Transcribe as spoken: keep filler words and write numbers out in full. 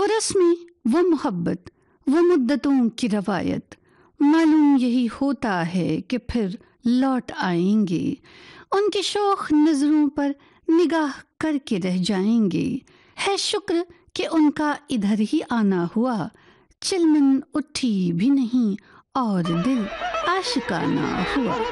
रस्में, वो मोहब्बत, वो मुद्दतों की रवायत, मालूम यही होता है कि फिर लौट आएंगे। उनकी शौख नजरों पर निगाह करके रह जाएंगे। है शुक्र कि उनका इधर ही आना हुआ, चिलमन उठी भी नहीं और दिल आशिकाना हुआ।